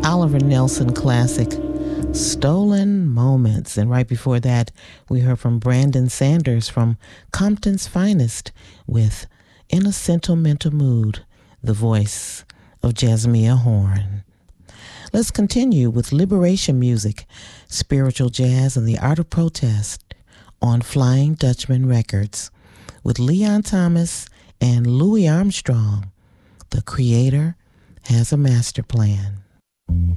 Oliver Nelson classic, Stolen Moments. And right before that, we heard from Brandon Sanders from Compton's Finest with In a Sentimental Mood, the voice of Jasmia Horn. Let's continue with liberation music, spiritual jazz, and the art of protest on Flying Dutchman Records with Leon Thomas and Louis Armstrong. The Creator has a master plan.